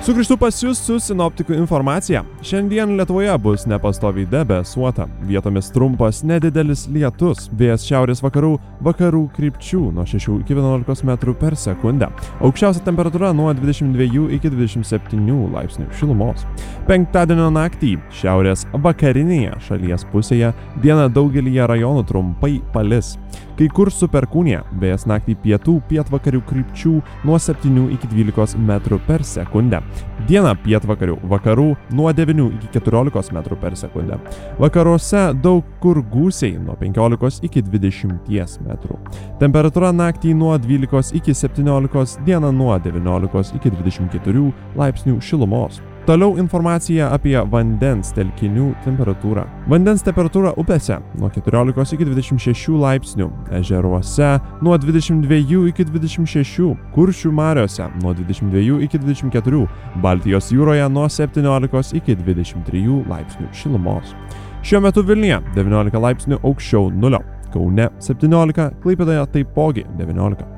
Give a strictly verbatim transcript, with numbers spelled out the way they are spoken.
Sugrįžtu pas jūs su sinoptikų informacija. Šiandien Lietuvoje bus nepastoviai debesuota. Vietomis trumpas nedidelis lietus. Vėjas šiaurės vakarų, vakarų krypčių nuo šešių iki vienuolikos metrų per sekundę. Aukščiausia temperatūra nuo dvidešimt dviejų iki dvidešimt septynių laipsnių šilumos. Penktadienio naktį šiaurės vakarinėje šalies pusėje dieną daugelyje rajonų trumpai palis. Kai kur su perkūnija, vėjas naktį pietų pietvakarių krypčių nuo septynių iki dvylikos metrų per sekundę. Dieną pietvakarių vakarų nuo devynių iki keturiolikos metrų per sekundę. Vakaruose daug kur gūsiai nuo penkiolikos iki dvidešimties metrų. Temperatūra naktį nuo dvylikos iki septyniolikos, dieną nuo devyniolikos iki dvidešimt keturių laipsnių šilumos. Toliau informacija apie vandens telkinių temperatūrą. Vandens temperatūra upėse nuo keturiolikos iki dvidešimt šešių laipsnių, ežeruose nuo dvidešimt dviejų iki dvidešimt šešių, Kuršių mariose nuo dvidešimt dviejų iki dvidešimt keturių, Baltijos jūroje nuo septyniolikos iki dvidešimt trijų laipsnių šilumos. Šiuo metu Vilniuje devyniolika laipsnių aukščiau nulio, Kaune septyniolika, Klaipėdoje taipogi devyniolika.